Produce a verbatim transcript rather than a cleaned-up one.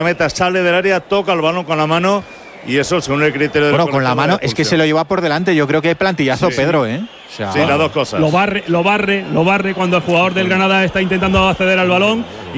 meta sale del área, toca el balón con la mano y eso según el criterio de bueno, con la mano es que se lo lleva por delante. Yo creo que plantillazo, sí, Pedro, ¿eh? O sea, sí, las dos cosas. Lo barre, lo barre, lo barre cuando el jugador del Granada está intentando acceder al balón.